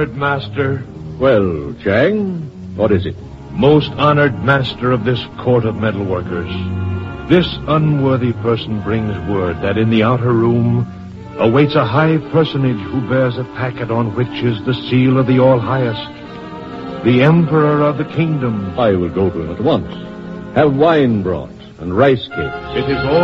Master. Well, Chang, what is it? Most honored master of this court of metalworkers, this unworthy person brings word that in the outer room awaits a high personage who bears a packet on which is the seal of the All-Highest, the Emperor of the Kingdom. I will go to him at once. Have wine brought and rice cakes. It is all